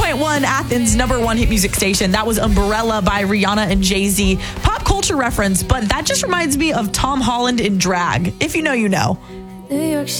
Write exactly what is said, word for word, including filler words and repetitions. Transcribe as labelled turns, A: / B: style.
A: point one, Athens' number one hit music station. That was Umbrella by Rihanna and Jay-Z. Pop culture reference, but that just reminds me of Tom Holland in drag. If you know, you know.
B: New York